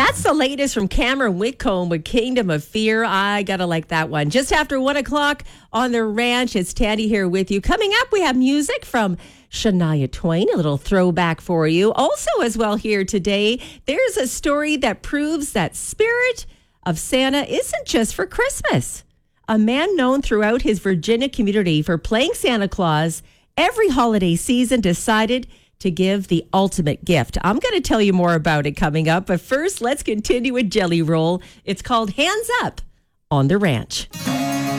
That's the latest from Cameron Whitcomb with Kingdom of Fear. I gotta like that one. Just after 1 o'clock on the ranch, it's Tandy here with you. Coming up, we have music from Shania Twain, a little throwback for you. Also, as well here today, there's a story that proves that spirit of Santa isn't just for Christmas. A man known throughout his Virginia community for playing Santa Claus every holiday season decided to give the ultimate gift. I'm going to tell you more about it coming up, but first, let's continue with Jelly Roll. It's called Hands Up on the Ranch.